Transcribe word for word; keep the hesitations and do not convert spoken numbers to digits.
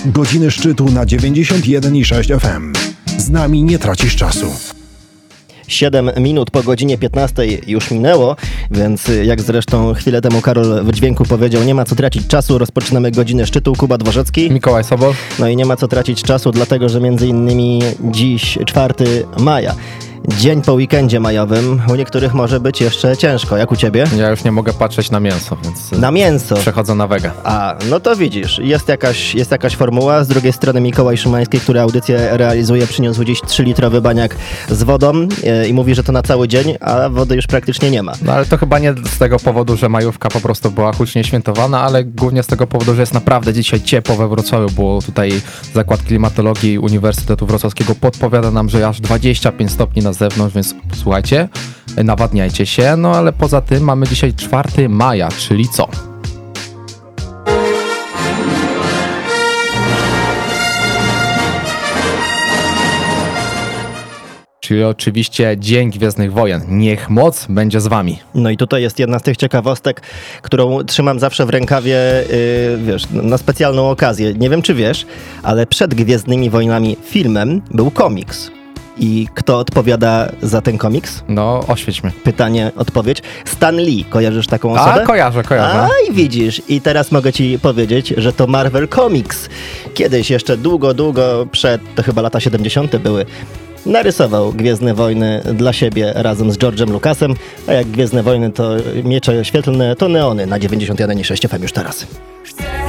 Godziny szczytu na dziewięćdziesiąt jeden i sześć F M. Z nami nie tracisz czasu. siedem minut po godzinie piętnastej już minęło, więc jak zresztą chwilę temu Karol w dźwięku powiedział, nie ma co tracić czasu, rozpoczynamy godzinę szczytu. Kuba Dworzecki. Mikołaj Sobol. No i nie ma co tracić czasu, dlatego że między innymi dziś czwartego maja. Dzień po weekendzie majowym. U niektórych może być jeszcze ciężko. Jak u ciebie? Ja już nie mogę patrzeć na mięso, więc Na mięso. przechodzę na wege. A, no to widzisz, jest jakaś, jest jakaś formuła. Z drugiej strony Mikołaj Szymański, który audycję realizuje, przyniósł dziś trzylitrowy baniak z wodą e, i mówi, że to na cały dzień, a wody już praktycznie nie ma. No ale to chyba nie z tego powodu, że majówka po prostu była hucznie świętowana, ale głównie z tego powodu, że jest naprawdę dzisiaj ciepło we Wrocławiu, bo tutaj Zakład Klimatologii Uniwersytetu Wrocławskiego podpowiada nam, że aż dwadzieścia pięć stopni na zewnątrz, więc słuchajcie, nawadniajcie się. No ale poza tym mamy dzisiaj czwartego maja, czyli co? Czyli oczywiście Dzień Gwiezdnych Wojen. Niech moc będzie z wami. No i tutaj jest jedna z tych ciekawostek, którą trzymam zawsze w rękawie, yy, wiesz, na specjalną okazję. Nie wiem, czy wiesz, ale przed Gwiezdnymi Wojnami filmem był komiks. I kto odpowiada za ten komiks? No, oświeć mnie. Pytanie, odpowiedź. Stan Lee. Kojarzysz taką osobę? A, kojarzę, kojarzę. A, i widzisz. I teraz mogę ci powiedzieć, że to Marvel Comics. Kiedyś, jeszcze długo, długo przed, to chyba lata siedemdziesiąte były, narysował Gwiezdne Wojny dla siebie razem z George'em Lucasem, a jak Gwiezdne Wojny to miecze świetlne, to neony na dziewięćdziesiąt jeden i sześć F M już teraz.